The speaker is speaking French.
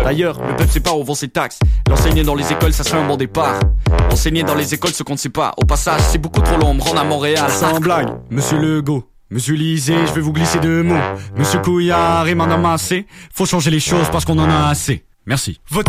D'ailleurs, le peuple sait pas où vont ses taxes. L'enseigner dans les écoles, ça serait un bon départ. Enseigner dans les écoles ce qu'on ne sait pas. Au passage, c'est beaucoup trop long, me rendre à Montréal. Sans blague, monsieur Legault, monsieur Lisée, je vais vous glisser 2 mots. Monsieur Couillard et Madame Massé, faut changer les choses parce qu'on en a assez. Merci. Votez